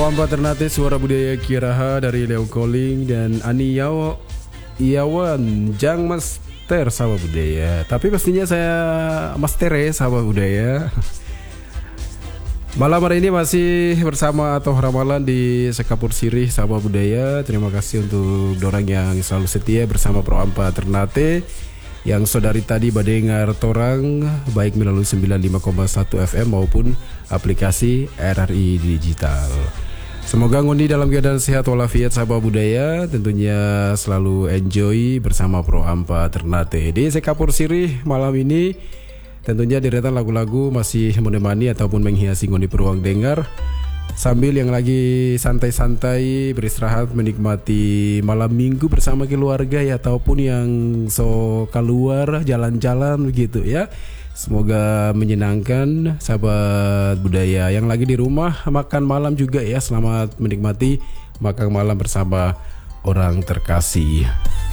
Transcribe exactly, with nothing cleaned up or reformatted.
Ampa Ternate Suara Budaya Kiraha dari Leo Calling dan Ani Yaw Iyawan Jang Master Sahabat Budaya. Tapi pastinya saya Master ya Sahabat Budaya. Malam hari ini masih bersama atau ramalan di Sekapur Sirih Sahabat Budaya. Terima kasih untuk dorang yang selalu setia bersama Pro Ampa Ternate. Yang saudari tadi badengar torang baik melalui sembilan puluh lima koma satu F M maupun aplikasi R R I Digital. Semoga ngundi dalam keadaan sehat walafiat Sahabat Budaya. Tentunya selalu enjoy bersama Pro Ampa Ternate. Di Sekapur Sirih malam ini tentunya deretan lagu-lagu masih menemani ataupun menghiasi ngundi peruang dengar. Sambil yang lagi santai-santai beristirahat menikmati malam minggu bersama keluarga ya, ataupun yang so keluar jalan-jalan begitu ya. Semoga menyenangkan Sahabat Budaya. Yang lagi di rumah makan malam juga ya, selamat menikmati makan malam bersama orang terkasih.